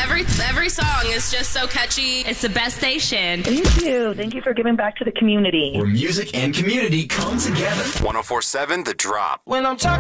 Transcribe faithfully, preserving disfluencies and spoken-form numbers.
Every every song is just so catchy. It's the best station. Thank you. Thank you for giving back to the community. Where music and community come together. one oh four point seven The Drop. When I'm talking